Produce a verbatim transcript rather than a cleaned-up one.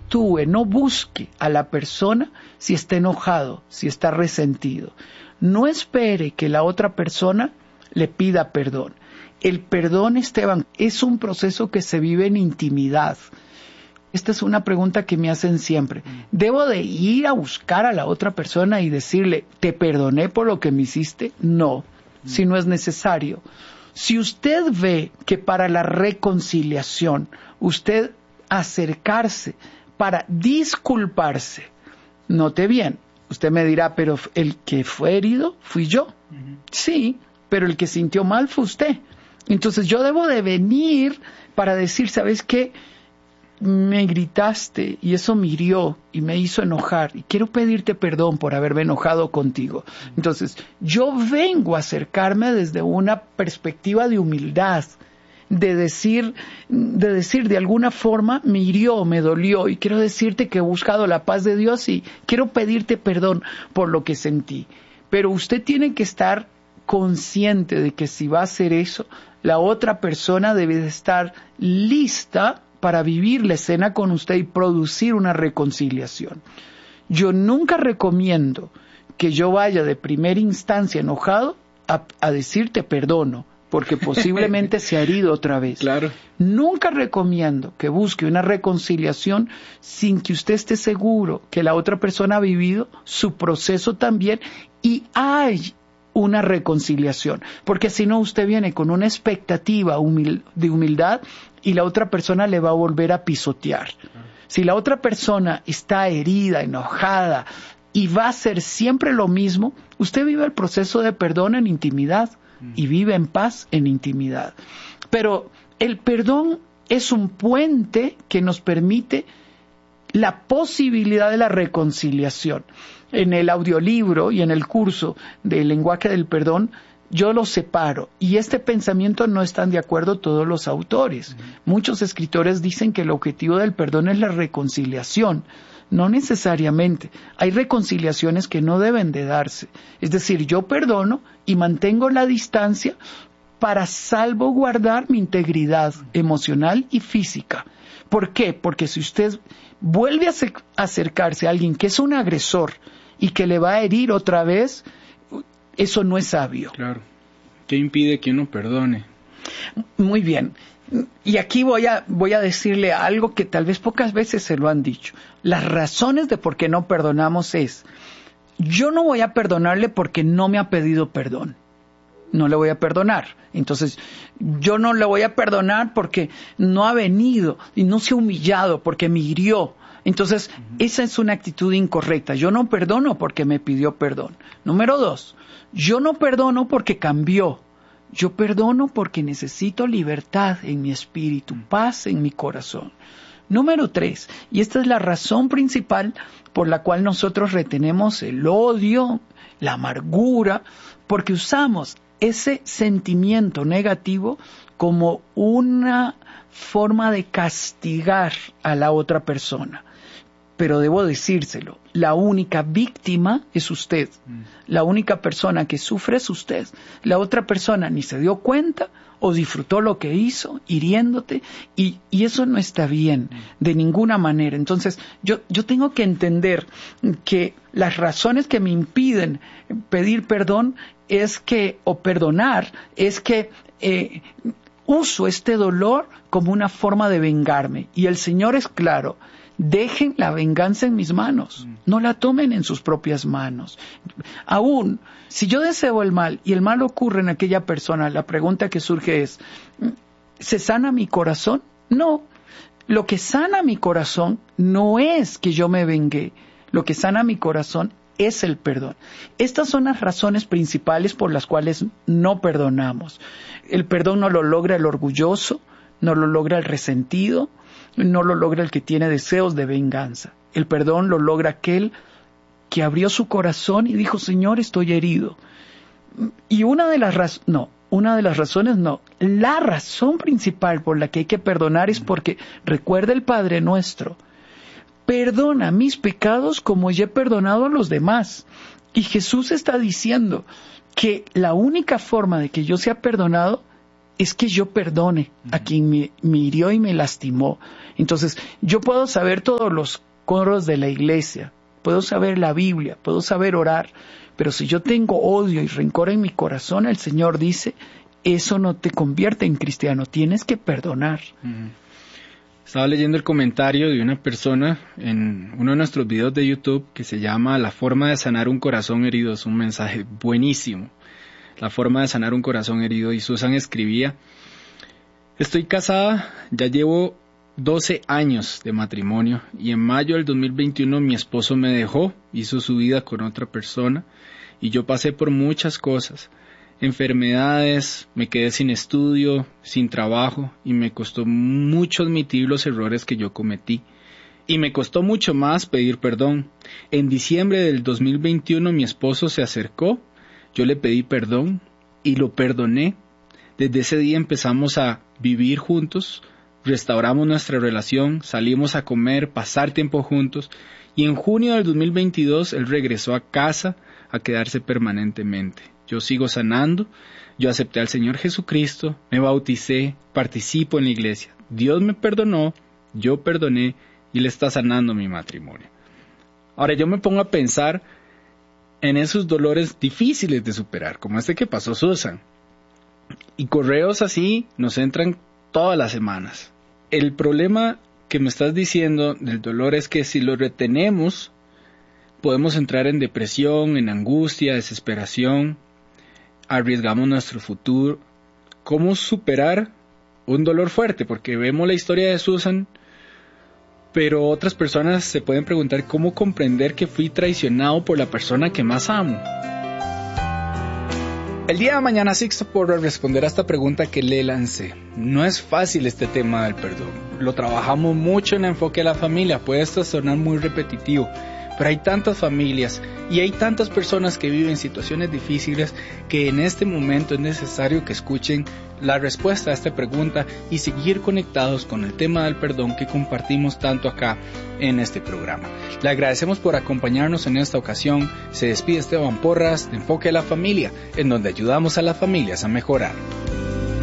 actúe, no busque a la persona si está enojado, si está resentido. No espere que la otra persona le pida perdón. El perdón, Esteban, es un proceso que se vive en intimidad. Esta es una pregunta que me hacen siempre. ¿Debo de ir a buscar a la otra persona y decirle, te perdoné por lo que me hiciste? No, si no es necesario. Si usted ve que para la reconciliación, usted acercarse para disculparse, note bien, usted me dirá, pero el que fue herido fui yo. Uh-huh. Sí, pero el que sintió mal fue usted. Entonces yo debo de venir para decir, ¿sabes qué? Me gritaste y eso me hirió y me hizo enojar y quiero pedirte perdón por haberme enojado contigo. Entonces yo vengo a acercarme desde una perspectiva de humildad, de decir, de decir de alguna forma me hirió, me dolió y quiero decirte que he buscado la paz de Dios y quiero pedirte perdón por lo que sentí. Pero usted tiene que estar consciente de que si va a hacer eso, la otra persona debe de estar lista para vivir la escena con usted y producir una reconciliación. Yo nunca recomiendo que yo vaya de primera instancia enojado a, a decirte perdono, porque posiblemente se ha herido otra vez. Claro. Nunca recomiendo que busque una reconciliación sin que usted esté seguro que la otra persona ha vivido su proceso también y hay una reconciliación, porque si no usted viene con una expectativa humil- de humildad y la otra persona le va a volver a pisotear. Si la otra persona está herida, enojada y va a hacer siempre lo mismo, usted vive el proceso de perdón en intimidad y vive en paz en intimidad. Pero el perdón es un puente que nos permite la posibilidad de la reconciliación. En el audiolibro y en el curso del lenguaje del perdón, yo lo separo. Y este pensamiento no están de acuerdo todos los autores. Uh-huh. Muchos escritores dicen que el objetivo del perdón es la reconciliación. No necesariamente. Hay reconciliaciones que no deben de darse. Es decir, yo perdono y mantengo la distancia para salvaguardar mi integridad emocional y física. ¿Por qué? Porque si usted vuelve a acercarse a alguien que es un agresor y que le va a herir otra vez, eso no es sabio. Claro. ¿Qué impide que uno perdone? Muy bien. Y aquí voy a, voy a decirle algo que tal vez pocas veces se lo han dicho. Las razones de por qué no perdonamos es, yo no voy a perdonarle porque no me ha pedido perdón. No le voy a perdonar. Entonces, yo no le voy a perdonar porque no ha venido y no se ha humillado, porque me hirió. Entonces, uh-huh. esa es una actitud incorrecta. Yo no perdono porque me pidió perdón. Número dos, yo no perdono porque cambió. Yo perdono porque necesito libertad en mi espíritu, paz en mi corazón. Número tres, y esta es la razón principal por la cual nosotros retenemos el odio, la amargura, porque usamos ese sentimiento negativo como una forma de castigar a la otra persona. Pero debo decírselo, la única víctima es usted. Mm. La única persona que sufre es usted. La otra persona ni se dio cuenta o disfrutó lo que hizo, hiriéndote, y, y eso no está bien, de ninguna manera. Entonces, yo, yo tengo que entender que las razones que me impiden pedir perdón es que, o perdonar, es que eh, uso este dolor como una forma de vengarme. Y el Señor es claro, dejen la venganza en mis manos, no la tomen en sus propias manos. Aún, si yo deseo el mal y el mal ocurre en aquella persona, la pregunta que surge es, ¿se sana mi corazón? No. Lo que sana mi corazón no es que yo me vengué, lo que sana mi corazón es el perdón. Estas son las razones principales por las cuales no perdonamos. El perdón no lo logra el orgulloso, no lo logra el resentido, no lo logra el que tiene deseos de venganza. El perdón lo logra aquel que abrió su corazón y dijo, Señor, estoy herido. Y una de las razones, no, una de las razones no, la razón principal por la que hay que perdonar es porque, recuerda el Padre Nuestro, perdona mis pecados como yo he perdonado a los demás. Y Jesús está diciendo que la única forma de que yo sea perdonado es que yo perdone a quien me, me hirió y me lastimó. Entonces, yo puedo saber todos los coros de la iglesia, puedo saber la Biblia, puedo saber orar, pero si yo tengo odio y rencor en mi corazón, el Señor dice, eso no te convierte en cristiano, tienes que perdonar. Uh-huh. Estaba leyendo el comentario de una persona en uno de nuestros videos de YouTube que se llama La forma de sanar un corazón herido. Es un mensaje buenísimo. La forma de sanar un corazón herido. Y Susan escribía: estoy casada, ya llevo doce años de matrimonio y en mayo del dos mil veintiuno mi esposo me dejó, hizo su vida con otra persona y yo pasé por muchas cosas. Enfermedades, me quedé sin estudio, sin trabajo y me costó mucho admitir los errores que yo cometí. Y me costó mucho más pedir perdón. En diciembre del dos mil veintiuno mi esposo se acercó, yo le pedí perdón y lo perdoné. Desde ese día empezamos a vivir juntos, restauramos nuestra relación, salimos a comer, pasar tiempo juntos y en junio del dos mil veintidós él regresó a casa a quedarse permanentemente. Yo sigo sanando, yo acepté al Señor Jesucristo, me bauticé, participo en la iglesia. Dios me perdonó, yo perdoné y le está sanando mi matrimonio. Ahora yo me pongo a pensar en esos dolores difíciles de superar, como este que pasó Susan. Y correos así nos entran todas las semanas. El problema que me estás diciendo del dolor es que si lo retenemos, podemos entrar en depresión, en angustia, desesperación, arriesgamos nuestro futuro. ¿Cómo superar un dolor fuerte? Porque vemos la historia de Susan, pero otras personas se pueden preguntar cómo comprender que fui traicionado por la persona que más amo. El día de mañana Sixto podrá responder a esta pregunta que le lancé. No es fácil este tema del perdón. Lo trabajamos mucho en Enfoque a la Familia. Puede esto sonar muy repetitivo, pero hay tantas familias y hay tantas personas que viven situaciones difíciles que en este momento es necesario que escuchen la respuesta a esta pregunta y seguir conectados con el tema del perdón que compartimos tanto acá en este programa. Le agradecemos por acompañarnos en esta ocasión. Se despide Esteban Porras de Enfoque a la Familia, en donde ayudamos a las familias a mejorar.